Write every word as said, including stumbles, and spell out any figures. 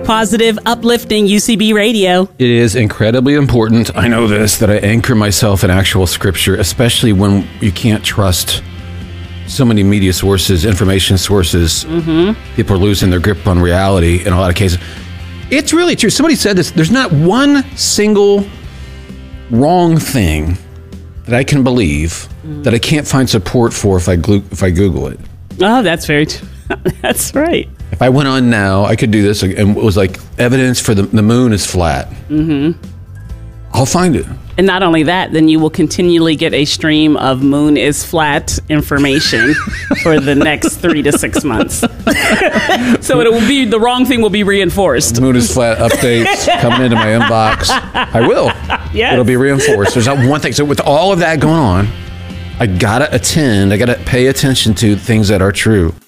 Positive, uplifting U C B radio. It is incredibly important, I know this, that I anchor myself in actual scripture, especially when you can't trust so many media sources, information sources. Mm-hmm. People are losing their grip on reality in a lot of cases. It's really true. Somebody said this. There's not one single wrong thing that I can believe mm. that I can't find support for if I glu- if I Google it. Oh, that's very true. That's right. If I went on now, I could do this, and it was like evidence for the, the moon is flat. Mm-hmm. I'll find it. And not only that, then you will continually get a stream of moon is flat information for the next three to six months. So it will be, the wrong thing will be reinforced. Moon is flat updates coming into my inbox. I will. Yes. It'll be reinforced. There's not one thing. So with all of that going on, I gotta attend. I gotta pay attention to things that are true.